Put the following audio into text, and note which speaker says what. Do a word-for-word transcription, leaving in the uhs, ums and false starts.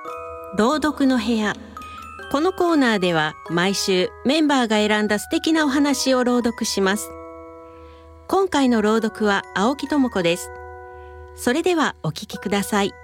Speaker 1: 朗読の部屋。このコーナーでは毎週メンバーが選んだ素敵なお話を朗読します。今回の朗読は青木智子です。それではお聞きください。